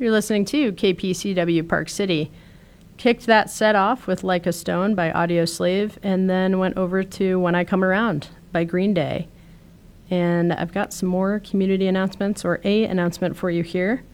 You're listening to KPCW Park City. Kicked that set off with Like a Stone by Audio Slave, and then went over to When I Come Around by Green Day. And I've got some more community announcements, or a announcement for you here.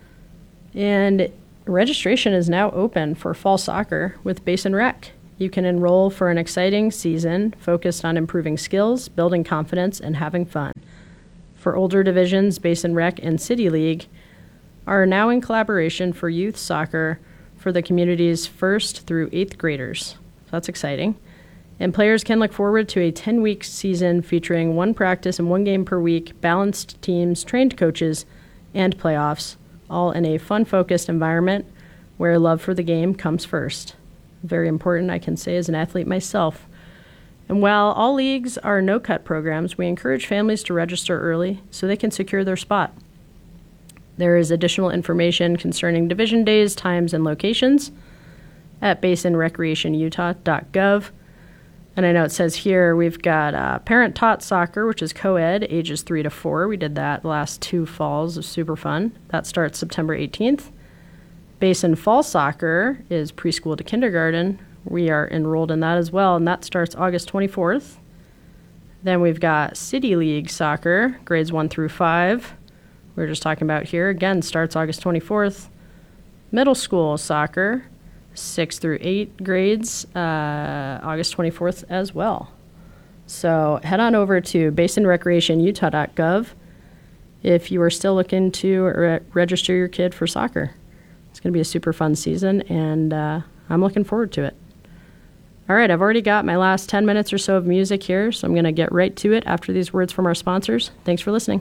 And registration is now open for fall soccer with Basin Rec. You can enroll for an exciting season focused on improving skills, building confidence, and having fun. For older divisions, Basin Rec and City League are now in collaboration for youth soccer for the community's 1st through 8th graders. So that's exciting. And players can look forward to a 10-week season featuring 1 practice and 1 game per week, balanced teams, trained coaches, and playoffs, all in a fun-focused environment where love for the game comes first. Very important, I can say, as an athlete myself. And while all leagues are no-cut programs, we encourage families to register early so they can secure their spot. There is additional information concerning division days, times, and locations at basinrecreationutah.gov. And I know it says here we've got parent-taught soccer, which is co-ed, ages 3 to 4. We did that the last 2 falls. It was super fun. That starts September 18th. Basin fall soccer is preschool to kindergarten. We are enrolled in that as well, and that starts August 24th. Then we've got City League soccer, grades 1 through 5. We were just talking about here. Again, starts August 24th. Middle school soccer, 6 through 8 grades, August 24th as well. So head on over to basinrecreationutah.gov if you are still looking to register your kid for soccer. It's going to be a super fun season, and I'm looking forward to it. All right, I've already got my last 10 minutes or so of music here, so I'm going to get right to it after these words from our sponsors. Thanks for listening.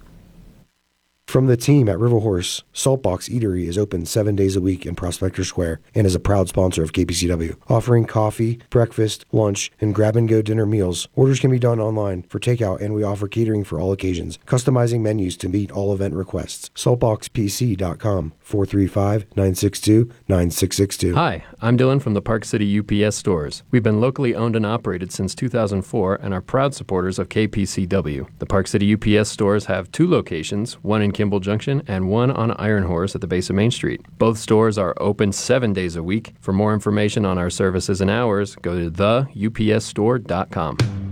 From the team at River Horse, Saltbox Eatery is open 7 days a week in Prospector Square and is a proud sponsor of KPCW, offering coffee, breakfast, lunch, and grab-and-go dinner meals. Orders can be done online for takeout, and we offer catering for all occasions, customizing menus to meet all event requests. Saltboxpc.com, 435-962-9662. Hi, I'm Dylan from the Park City UPS stores. We've been locally owned and operated since 2004 and are proud supporters of KPCW. The Park City UPS stores have 2 locations, one in Kimball Junction and one on Iron Horse at the base of Main Street. Both stores are open 7 days a week. For more information on our services and hours, go to theupsstore.com.